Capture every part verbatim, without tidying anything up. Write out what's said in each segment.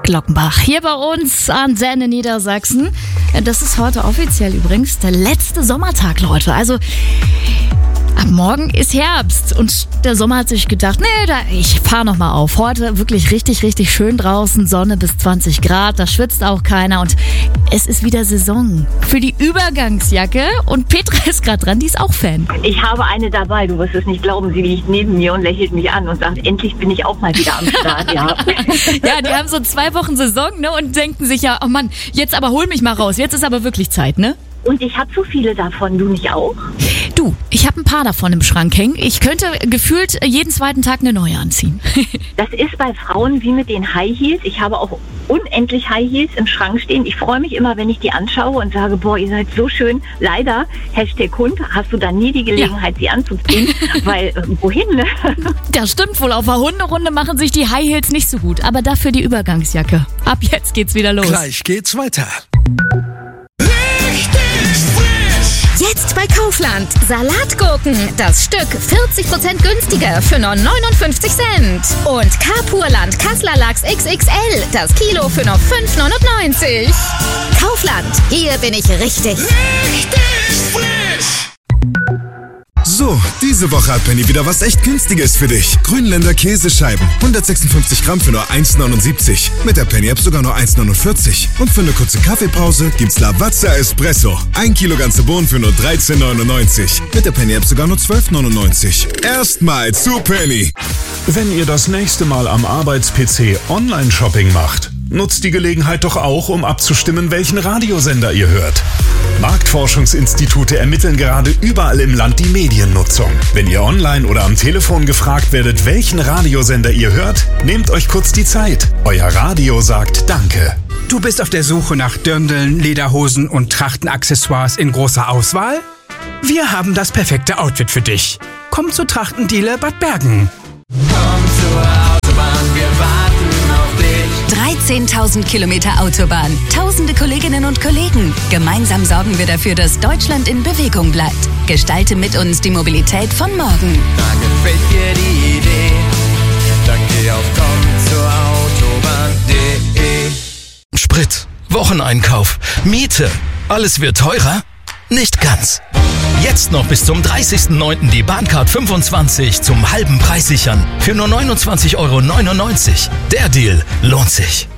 Glockenbach. Hier bei uns Antenne Niedersachsen. Das ist heute offiziell übrigens der letzte Sommertag, Leute. Also ab morgen ist Herbst und der Sommer hat sich gedacht, nee, da, ich fahr noch mal auf. Heute wirklich richtig, richtig schön draußen, Sonne bis zwanzig Grad, da schwitzt auch keiner und es ist wieder Saison für die Übergangsjacke und Petra ist gerade dran, die ist auch Fan. Ich habe eine dabei, du wirst es nicht glauben, sie liegt neben mir und lächelt mich an und sagt, endlich bin ich auch mal wieder am Start, ja. Ja, die haben so zwei Wochen Saison, ne, und denken sich ja, oh Mann, jetzt aber hol mich mal raus, jetzt ist aber wirklich Zeit, ne? Und ich habe so viele davon, du nicht auch? Du, ich habe ein paar davon im Schrank hängen. Ich könnte gefühlt jeden zweiten Tag eine neue anziehen. Das ist bei Frauen wie mit den High Heels. Ich habe auch unendlich High Heels im Schrank stehen. Ich freue mich immer, wenn ich die anschaue und sage, boah, ihr seid so schön. Leider, Hashtag Hund, hast du dann nie die Gelegenheit, ja. sie anzuziehen. Weil, äh, wohin, ne? Das stimmt wohl. Auf der Hunderunde machen sich die High Heels nicht so gut. Aber dafür die Übergangsjacke. Ab jetzt geht's wieder los. Gleich geht's weiter. Jetzt bei Kaufland. Salatgurken. Das Stück vierzig Prozent günstiger für nur neunundfünfzig Cent. Und Carpurland Kassler Lachs X X L. Das Kilo für nur fünf neunundneunzig. Kaufland. Hier bin ich richtig. Richtig frisch. So, diese Woche hat Penny wieder was echt Günstiges für dich. Grünländer Käsescheiben. hundertsechsundfünfzig Gramm für nur eins neunundsiebzig. Mit der Penny-App sogar nur eins neunundvierzig. Und für eine kurze Kaffeepause gibt's Lavazza Espresso. Ein Kilo ganze Bohnen für nur dreizehn neunundneunzig. Mit der Penny-App sogar nur zwölf neunundneunzig. Erstmal zu Penny. Wenn ihr das nächste Mal am Arbeits-P C Online-Shopping macht, nutzt die Gelegenheit doch auch, um abzustimmen, welchen Radiosender ihr hört. Marktforschungsinstitute ermitteln gerade überall im Land die Mediennutzung. Wenn ihr online oder am Telefon gefragt werdet, welchen Radiosender ihr hört, nehmt euch kurz die Zeit. Euer Radio sagt Danke. Du bist auf der Suche nach Dirndeln, Lederhosen und Trachtenaccessoires in großer Auswahl? Wir haben das perfekte Outfit für dich. Komm zur Trachtendiele Bad Bergen. Komm zur Autobahn, wir warten auf dich. dreizehntausend Kilometer Autobahn, tausende Kolleginnen und Kollegen. Gemeinsam sorgen wir dafür, dass Deutschland in Bewegung bleibt. Gestalte mit uns die Mobilität von morgen. Da gefällt dir die Idee, dann geh auf komm zur Autobahn punkt de. Sprit, Wocheneinkauf, Miete, alles wird teurer? Nicht ganz. Jetzt noch bis zum dreißigsten neunten die Bahncard fünfundzwanzig zum halben Preis sichern. Für nur neunundzwanzig Euro neunundneunzig. Der Deal lohnt sich.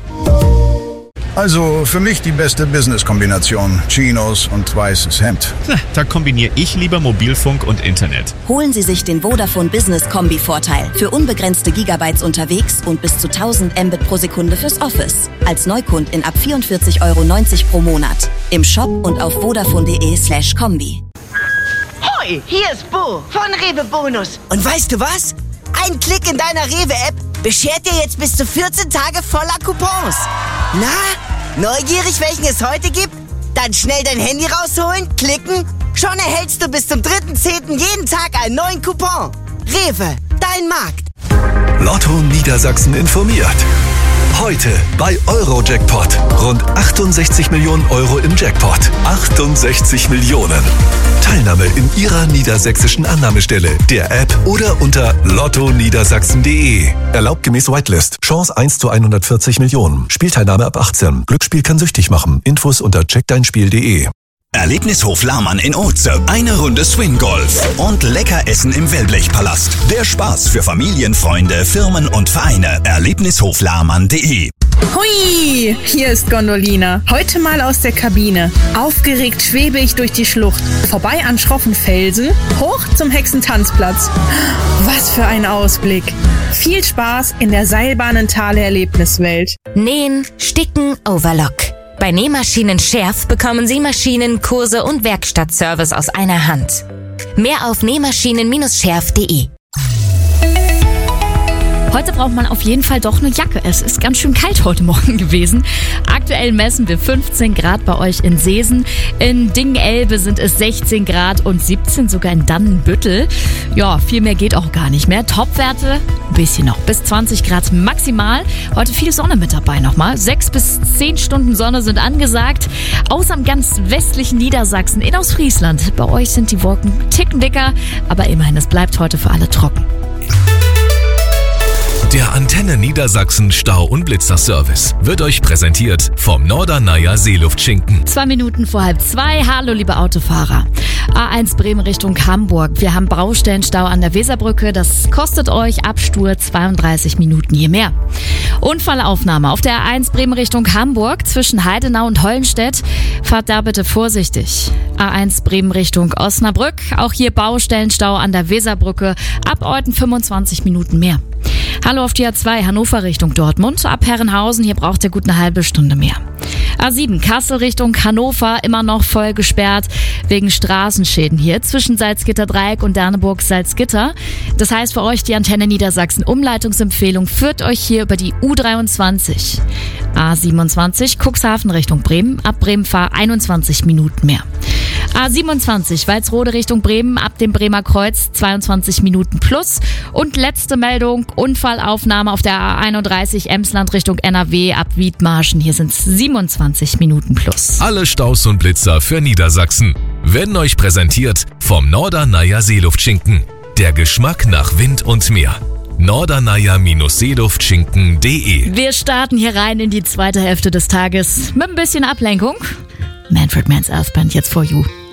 Also für mich die beste Business-Kombination. Chinos und weißes Hemd. Da kombiniere ich lieber Mobilfunk und Internet. Holen Sie sich den Vodafone Business Kombi-Vorteil. Für unbegrenzte Gigabytes unterwegs und bis zu tausend Mbit pro Sekunde fürs Office. Als Neukundin ab vierundvierzig Euro neunzig pro Monat. Im Shop und auf vodafone.de slash Kombi. Hoi, hier ist Bo von Rewe Bonus. Und weißt du was? Ein Klick in deiner Rewe-App beschert dir jetzt bis zu vierzehn Tage voller Coupons. Na, neugierig, welchen es heute gibt? Dann schnell dein Handy rausholen, klicken. Schon erhältst du bis zum dritten zehnten jeden Tag einen neuen Coupon. Rewe, dein Markt. Lotto Niedersachsen informiert. Heute bei Eurojackpot. Rund achtundsechzig Millionen Euro im Jackpot. achtundsechzig Millionen. Teilnahme in Ihrer niedersächsischen Annahmestelle, der App oder unter lotto niedersachsen punkt de. Erlaubt gemäß Whitelist. Chance eins zu hundertvierzig Millionen. Spielteilnahme ab achtzehn. Glücksspiel kann süchtig machen. Infos unter check dein spiel punkt de. Erlebnishof Lahmann in Oetze. Eine Runde Swing-Golf und lecker Essen im Wellblechpalast. Der Spaß für Familien, Freunde, Firmen und Vereine. Erlebnishof Lahmann punkt de. Hui, hier ist Gondolina. Heute mal aus der Kabine. Aufgeregt schwebe ich durch die Schlucht. Vorbei an schroffen Felsen, hoch zum Hexentanzplatz. Was für ein Ausblick. Viel Spaß in der Seilbahnentale-Erlebniswelt. Nähen, Sticken, Overlock. Bei Nähmaschinen Scherf bekommen Sie Maschinen, Kurse und Werkstattservice aus einer Hand. Mehr auf nähmaschinen Bindestrich scherf punkt de. Heute braucht man auf jeden Fall doch eine Jacke. Es ist ganz schön kalt heute Morgen gewesen. Aktuell messen wir fünfzehn Grad bei euch in Seesen. In Dingen-Elbe sind es sechzehn Grad und siebzehn sogar in Dannenbüttel. Ja, viel mehr geht auch gar nicht mehr. Topwerte, ein bisschen noch, bis zwanzig Grad maximal. Heute viel Sonne mit dabei nochmal. Sechs bis zehn Stunden Sonne sind angesagt. Außer im ganz westlichen Niedersachsen in Ostfriesland. Bei euch sind die Wolken ticken dicker, aber immerhin, es bleibt heute für alle trocken. Der Antenne Niedersachsen Stau- und Blitzerservice wird euch präsentiert vom Norderneier Seeluftschinken. Zwei Minuten vor halb zwei. Hallo, liebe Autofahrer. A eins Bremen Richtung Hamburg. Wir haben Baustellenstau an der Weserbrücke. Das kostet euch ab Stur zweiunddreißig Minuten je mehr. Unfallaufnahme auf der A eins Bremen Richtung Hamburg zwischen Heidenau und Hollenstedt. Fahrt da bitte vorsichtig. A eins Bremen Richtung Osnabrück. Auch hier Baustellenstau an der Weserbrücke. Ab Euten fünfundzwanzig Minuten mehr. Hallo auf die A zwei Hannover Richtung Dortmund. Ab Herrenhausen, hier braucht ihr gut eine halbe Stunde mehr. A sieben Kassel Richtung Hannover, immer noch voll gesperrt wegen Straßenschäden hier zwischen Salzgitter-Dreieck und Derneburg-Salzgitter. Das heißt für euch die Antenne Niedersachsen Umleitungsempfehlung führt euch hier über die U dreiundzwanzig. A siebenundzwanzig Cuxhaven Richtung Bremen, ab Bremen fahr einundzwanzig Minuten mehr. A siebenundzwanzig Walsrode Richtung Bremen, ab dem Bremer Kreuz zweiundzwanzig Minuten plus. Und letzte Meldung, Unfallaufnahme auf der A einunddreißig Emsland Richtung N R W ab Wiedmarschen. Hier sind es siebenundzwanzig Minuten plus. Alle Staus und Blitzer für Niedersachsen werden euch präsentiert vom Norderneier Seeluftschinken. Der Geschmack nach Wind und Meer. Norderneier Seeluftschinken punkt de. Wir starten hier rein in die zweite Hälfte des Tages mit ein bisschen Ablenkung. Manfred Mann's Earth Band jetzt for you.